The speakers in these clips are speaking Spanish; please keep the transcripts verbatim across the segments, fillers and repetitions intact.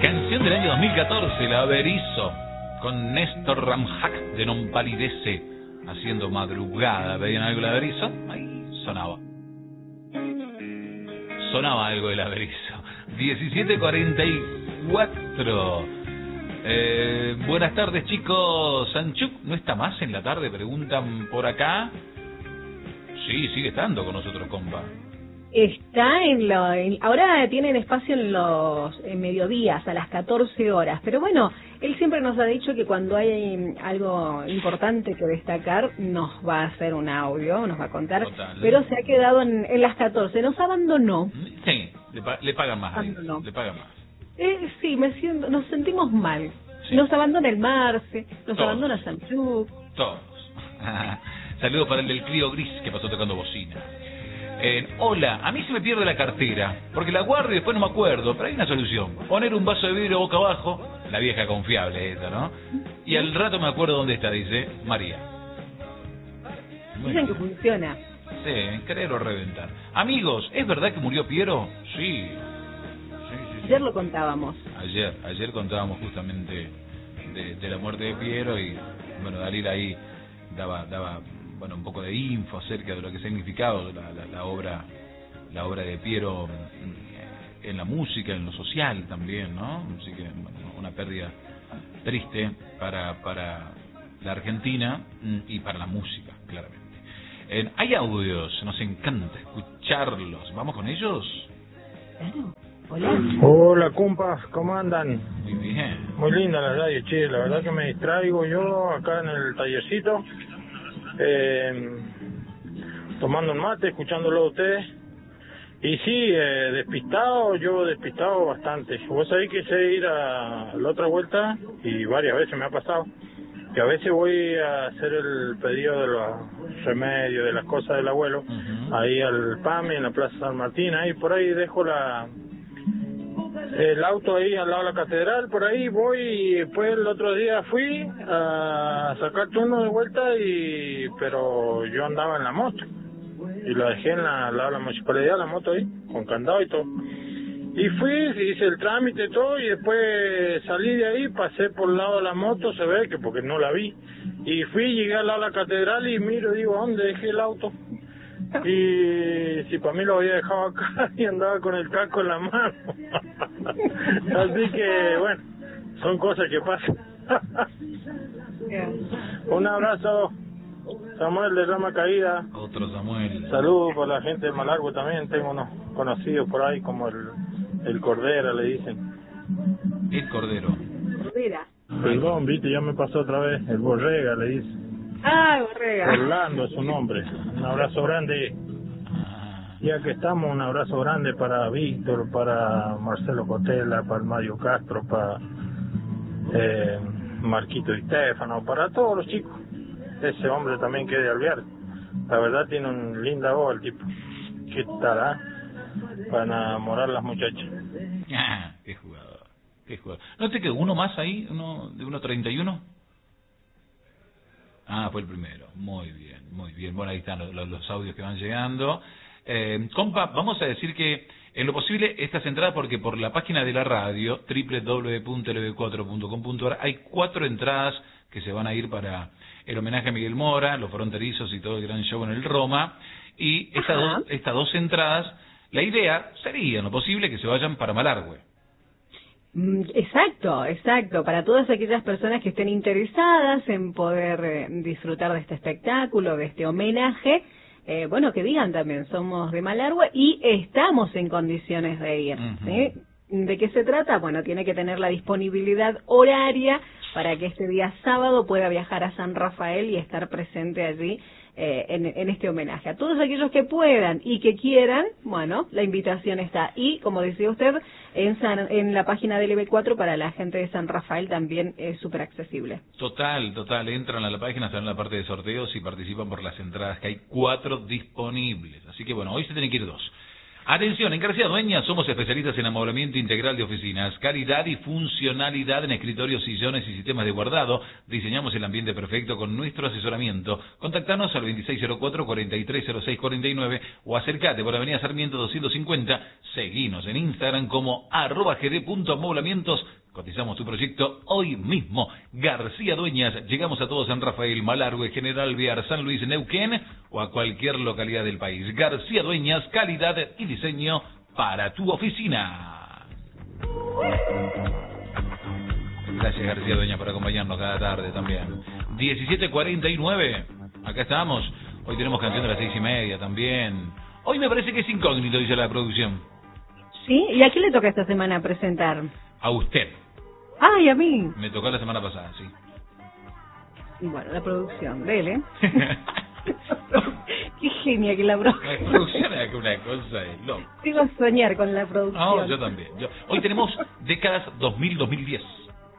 Canción del año dos mil catorce, La Berizo, con Néstor Ramjac de Non Palidece, haciendo madrugada. ¿Veían algo de La Berizo? Ahí sonaba. Sonaba algo de La Berizo. diecisiete cuarenta y cuatro. Eh, buenas tardes, chicos. Sanchuk no está más en la tarde, preguntan por acá. Sí, sigue estando con nosotros, compa. Está en lo... En, ahora tienen espacio en los en mediodías, a las catorce horas. Pero bueno, él siempre nos ha dicho que cuando hay algo importante que destacar, nos va a hacer un audio, nos va a contar. Total. Pero se ha quedado en, en las catorce. Nos abandonó. Sí, le, le pagan más. Ahí, le pagan más. Eh, sí, me siento, nos sentimos mal. Sí. Nos abandona el Marce, nos Todos. abandona Sanchuk. Todos. Saludos para el del Clio Gris que pasó tocando bocina. Eh, hola, a mí se me pierde la cartera, porque la guardo y después no me acuerdo, pero hay una solución. Poner un vaso de vidrio boca abajo, la vieja confiable esa, ¿no? Y al rato me acuerdo dónde está, dice María. Dicen que funciona. Sí, querer o reventar. Amigos, ¿es verdad que murió Piero? Sí. Sí, sí, sí. Ayer lo contábamos. Ayer, ayer contábamos justamente de, de la muerte de Piero y, bueno, Dalila ahí daba... daba bueno, un poco de info acerca de lo que significaba la, la, la obra la obra de Piero en la música, en lo social también, ¿no? Así que una pérdida triste para para la Argentina y para la música, claramente. Eh, hay audios, nos encanta escucharlos. ¿Vamos con ellos? Claro. Hola. Hola, compas, ¿cómo andan? Muy bien. Muy linda la radio, che, la verdad que me distraigo yo acá en el tallercito. Eh, tomando un mate, escuchándolo a ustedes. Y sí, eh, despistado, yo despistado bastante. Vos sabés que sé ir a la otra vuelta, y varias veces me ha pasado, que a veces voy a hacer el pedido de los remedios, de las cosas del abuelo, uh-huh. ahí al P A M I, en la Plaza San Martín, ahí por ahí dejo la el auto ahí al lado de la catedral, por ahí voy, y después el otro día fui a sacar turno de vuelta, y pero yo andaba en la moto y la dejé en la, al lado de la municipalidad, la moto ahí, con candado y todo, y fui, hice el trámite y todo, y después salí de ahí, pasé por el lado de la moto, se ve que porque no la vi, y fui, llegué al lado de la catedral y miro, digo, ¿dónde dejé el auto? Y si para mí lo había dejado acá y andaba con el casco en la mano. Así que bueno, son cosas que pasan. Un abrazo, Samuel de Rama Caída. Otro Samuel. Saludos para la gente de Malargüe también. Tengo unos conocidos por ahí como el, el Cordera, le dicen. El Cordero. Cordera. Perdón, viste, ya me pasó otra vez. El Borrega, le dicen. Ah, Borrega. Orlando es su nombre. Un abrazo grande. Ya que estamos, un abrazo grande para Víctor, para Marcelo Cotela, para Mario Castro, para eh, Marquito y Stefano, para todos los chicos. Ese hombre también que de Alvear. La verdad tiene un linda voz el tipo. ¿Qué tal, ah? Para enamorar a las muchachas. Ah, qué jugador, qué jugador. ¿No te quedó uno más ahí, uno de uno treinta y uno? Ah, fue el primero. Muy bien, muy bien. Bueno, ahí están los, los, los audios que van llegando. Eh, compa, vamos a decir que en lo posible estas entradas, porque por la página de la radio, doble u doble u doble u punto ele be cuatro punto com punto a r, hay cuatro entradas que se van a ir para el homenaje a Miguel Mora, los fronterizos y todo el gran show en el Roma. Y estas dos, estas dos entradas, la idea sería, en lo posible, que se vayan para Malargüe. Exacto, exacto. Para todas aquellas personas que estén interesadas en poder eh, disfrutar de este espectáculo, de este homenaje, eh, bueno, que digan también, somos de Malargüe y estamos en condiciones de ir. Uh-huh. ¿Sí? ¿De qué se trata? Bueno, tiene que tener la disponibilidad horaria para que este día sábado pueda viajar a San Rafael y estar presente allí eh, en, en este homenaje. A todos aquellos que puedan y que quieran, bueno, la invitación está. Y, como decía usted, en, San, en la página de ele be cuatro para la gente de San Rafael también es súper accesible. Total, total. Entran a la página, están en la parte de sorteos y participan por las entradas, que hay cuatro disponibles. Así que, bueno, hoy se tienen que ir dos. Atención, en García Dueñas somos especialistas en amoblamiento integral de oficinas, calidad y funcionalidad en escritorios, sillones y sistemas de guardado. Diseñamos el ambiente perfecto con nuestro asesoramiento. Contactanos al veintiséis cero cuatro, cuarenta y tres cero seis cuarenta y nueve o acercate por Avenida Sarmiento doscientos cincuenta. Seguinos en Instagram como arroba gd.amoblamientos. Cotizamos tu proyecto hoy mismo. García Dueñas, llegamos a todos en Rafael, Malargüe, General Viar, San Luis, Neuquén o a cualquier localidad del país. García Dueñas, calidad y diseño para tu oficina. Gracias García Dueñas por acompañarnos cada tarde también. diecisiete cuarenta y nueve, acá estamos. Hoy tenemos canción de las seis y media también. Hoy me parece que es incógnito, dice la producción. ¿Sí? ¿Y a quién le toca esta semana presentar? A usted. Ay, a mí. Me tocó la semana pasada, sí. Bueno, la producción, dele. Qué genia que la producción. La producción es una cosa de loco. Sigo a soñar con la producción. No, yo también. Yo, hoy tenemos décadas dos mil a dos mil diez.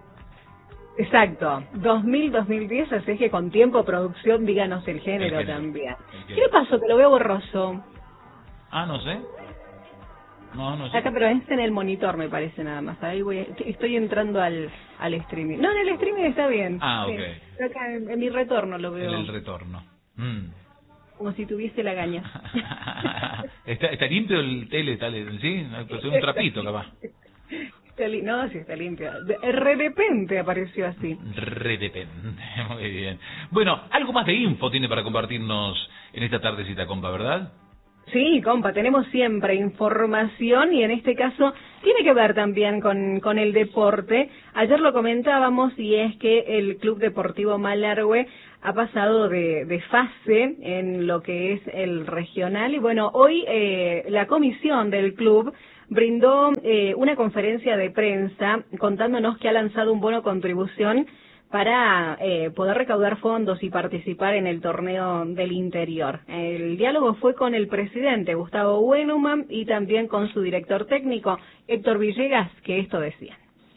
Exacto, dos mil a dos mil diez, así que con tiempo, producción, díganos el género, el género también. El género. ¿Qué le pasó? Que lo veo borroso. Ah, no sé. No, no sé. Acá, pero es en el monitor, me parece, nada más. Ahí voy, estoy entrando al, al streaming. No, en el streaming está bien. Ah, ok. Sí. Acá en, en mi retorno lo veo. En el retorno. Mm. Como si tuviese la gaña. ¿Está, está limpio el tele? Está, ¿sí? Pues un trapito, capaz. Está li no, sí está limpio. De, de repente apareció así. De repente, muy bien. Bueno, algo más de info tiene para compartirnos en esta tardecita, compa, ¿verdad? Sí, compa, tenemos siempre información y en este caso tiene que ver también con, con el deporte. Ayer lo comentábamos y es que el Club Deportivo Malargüe ha pasado de, de fase en lo que es el regional y bueno, hoy eh, la comisión del club brindó eh, una conferencia de prensa contándonos que ha lanzado un bono contribución para eh, poder recaudar fondos y participar en el torneo del interior. El diálogo fue con el presidente Gustavo Huenuman y también con su director técnico Héctor Villegas, que esto decía.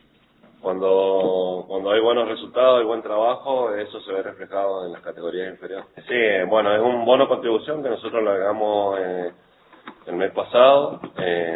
Cuando cuando hay buenos resultados y buen trabajo, eso se ve reflejado en las categorías inferiores. Sí, bueno, es un bono contribución que nosotros lo hagamos eh, el mes pasado. Eh,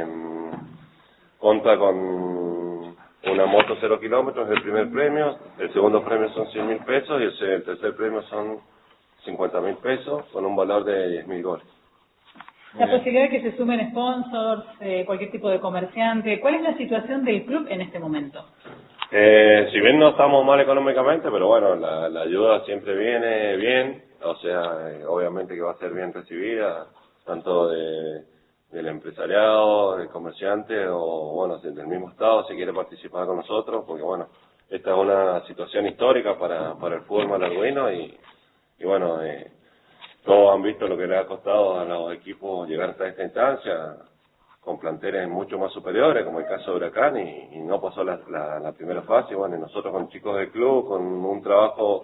conta con una moto cero kilómetros, el primer premio, el segundo premio son cien mil pesos y el, el tercer premio son cincuenta mil pesos con un valor de diez mil goles. La posibilidad de que se sumen sponsors, eh, cualquier tipo de comerciante, ¿cuál es la situación del club en este momento? Eh, si bien no estamos mal económicamente, pero bueno, la, la ayuda siempre viene bien, o sea, eh, obviamente que va a ser bien recibida, tanto de del empresariado, del comerciante o bueno, del mismo Estado si quiere participar con nosotros, porque bueno, esta es una situación histórica para, para el fútbol malargüino y, y bueno, eh, todos han visto lo que le ha costado a los equipos llegar hasta esta instancia, con planteles mucho más superiores, como el caso de Huracán, y, y no pasó la, la, la primera fase, y bueno, y nosotros con chicos del club, con un trabajo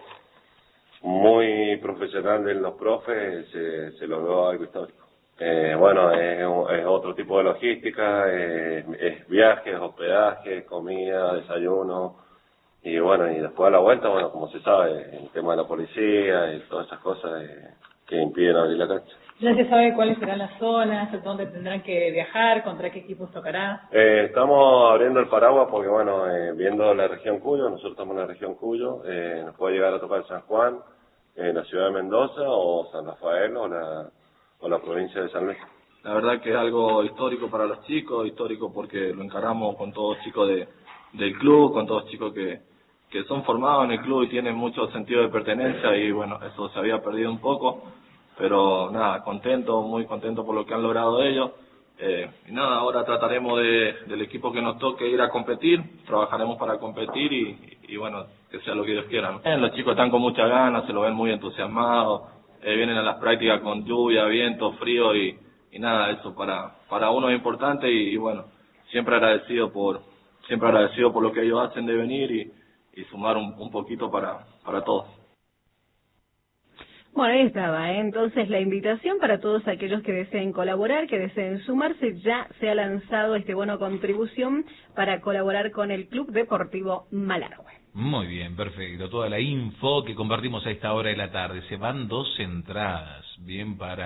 muy profesional de los profes, se, se logró algo histórico. Eh, bueno, es, es otro tipo de logística, es, es viajes, hospedaje, comida, desayuno, y bueno, y después a la vuelta, bueno, como se sabe, el tema de la policía y todas esas cosas eh, que impiden abrir la cancha. ¿Ya se sabe cuáles serán las zonas, dónde tendrán que viajar, contra qué equipos tocará? Eh, estamos abriendo el paraguas porque, bueno, eh, viendo la región Cuyo, nosotros estamos en la región Cuyo, eh, nos puede llegar a tocar San Juan, eh, la ciudad de Mendoza o San Rafael o la... o la provincia de San Luis. La verdad que es algo histórico para los chicos, histórico porque lo encaramos con todos chicos de, del club, con todos chicos que, que son formados en el club y tienen mucho sentido de pertenencia y bueno, eso se había perdido un poco, pero nada, contento, muy contento por lo que han logrado ellos. Eh, y nada, ahora trataremos de, del equipo que nos toque ir a competir, trabajaremos para competir y, y bueno, que sea lo que Dios quiera, ¿no? Eh, los chicos están con muchas ganas, se lo ven muy entusiasmados. Eh, vienen a las prácticas con lluvia, viento, frío y, y nada, eso para para uno es importante y, y bueno, siempre agradecido por siempre agradecido por lo que ellos hacen de venir y, y sumar un, un poquito para para todos. Bueno, ahí estaba, ¿eh? Entonces la invitación para todos aquellos que deseen colaborar, que deseen sumarse, ya se ha lanzado este bono contribución para colaborar con el Club Deportivo Malargüe. Muy bien, perfecto. Toda la info que compartimos a esta hora de la tarde. Se van dos entradas, bien, para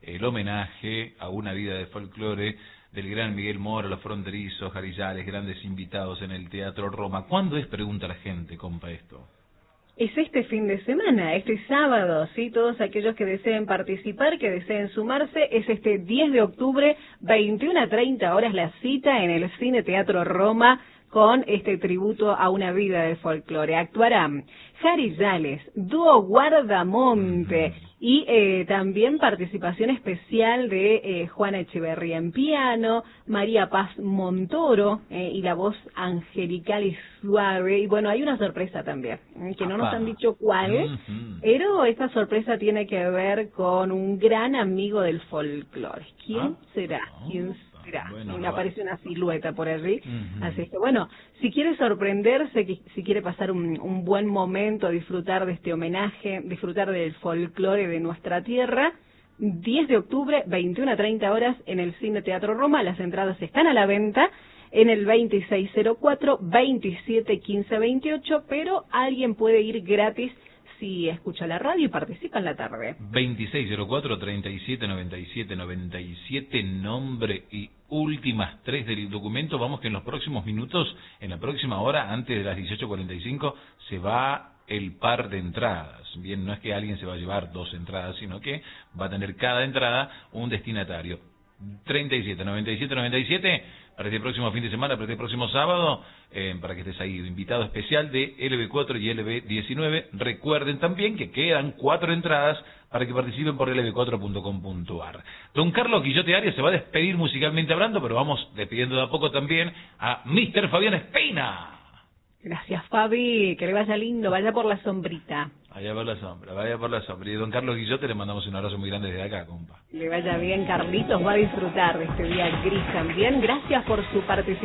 el homenaje a una vida de folclore del gran Miguel Mora, Los Fronterizos, Jarizales, grandes invitados en el Teatro Roma. ¿Cuándo es, pregunta la gente, compa, esto? Es este fin de semana, este sábado, ¿sí? Todos aquellos que deseen participar, que deseen sumarse, es este diez de octubre, veintiuna a treinta horas la cita en el Cine Teatro Roma, con este tributo a una vida de folclore. Actuarán Jarizales, Dúo Guardamonte y eh, también participación especial de eh, Juana Echeverría en piano, María Paz Montoro eh, y la voz angelical y suave. Y bueno, hay una sorpresa también, eh, que no nos han dicho cuál, uh-huh. pero esta sorpresa tiene que ver con un gran amigo del folclore. ¿Quién ah, será? ¿Quién será? Bueno, me aparece una silueta por allí, uh-huh. así que bueno, si quiere sorprenderse, si quiere pasar un, un buen momento, disfrutar de este homenaje, disfrutar del folclore de nuestra tierra, diez de octubre, veintiuna a treinta horas en el Cine Teatro Roma. Las entradas están a la venta en el veintiséis cero cuatro, veintisiete quince veintiocho, pero alguien puede ir gratis si escucha la radio y participa en la tarde. veintiséis cero cuatro, treinta y siete noventa y siete noventa y siete, nombre y últimas tres del documento. Vamos que en los próximos minutos, en la próxima hora, antes de las dieciocho cuarenta y cinco, se va el par de entradas. Bien, no es que alguien se va a llevar dos entradas, sino que va a tener cada entrada un destinatario. treinta y siete noventa y siete noventa y siete para este próximo fin de semana, para este próximo sábado, eh, para que estés ahí, invitado especial de L B cuatro y L B diecinueve. Recuerden también que quedan cuatro entradas para que participen por L B cuatro punto com punto a r. Don Carlos Guillote Arias se va a despedir musicalmente hablando, pero vamos despidiendo de a poco también a mister Fabián Espina. Gracias, Fabi, que le vaya lindo, vaya por la sombrita. Vaya por la sombra, vaya por la sombra. Y don Carlos Guillote le mandamos un abrazo muy grande desde acá, compa. Le vaya bien, Carlitos, va a disfrutar de este día gris también. Gracias por su participación.